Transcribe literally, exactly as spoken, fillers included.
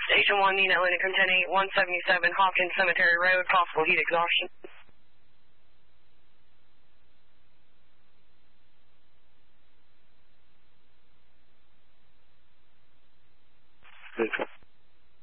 Station one, Nina Lincoln ten eight, one seventy-seven Hawkins Cemetery Road, possible heat exhaustion. Station